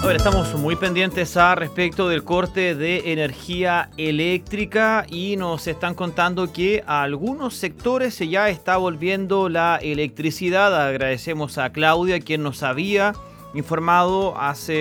A ver, estamos muy pendientes a respecto del corte de energía eléctrica y nos están contando que a algunos sectores se ya está volviendo la electricidad. Agradecemos a Claudia, quien nos había informado hace